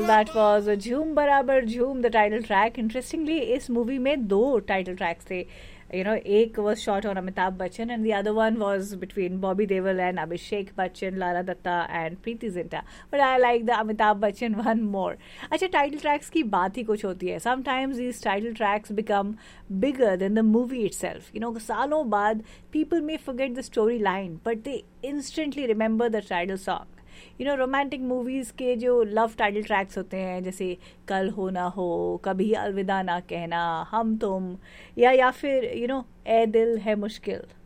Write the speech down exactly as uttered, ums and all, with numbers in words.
that was Jhoom Barabar Jhoom, the title track. Interestingly, इस movie में दो title tracks थे. You know, एक was shot on Amitabh Bachchan and the other one was between Bobby Deol and Abhishek Bachchan, Lara Datta and Preeti Zinta. But I like the Amitabh Bachchan one more. अच्छा, title tracks की बात ही कुछ होती है. Sometimes these title tracks become bigger than the movie itself. You know, सालों बाद people may forget the storyline, but they instantly remember the title song. You know romantic movies के जो लव टाइटल ट्रैक्स होते हैं, जैसे कल हो ना हो, कभी अलविदा ना कहना, हम तुम, या या फिर यू नो ए दिल है मुश्किल,